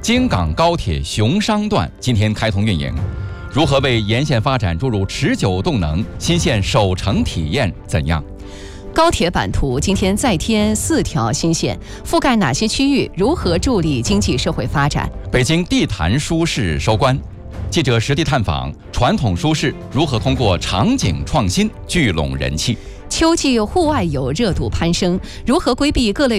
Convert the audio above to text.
京港高铁熊商段今天开通运营，如何为沿线发展注入持久动能？新线首程体验怎样？ 高铁版图今天再添4条新线，覆盖哪些区域？如何助力经济社会发展？ 北京地坛书市收官，记者实地探访传统书市如何通过场景创新聚拢人气。 秋季户外游热度攀升，如何规避各类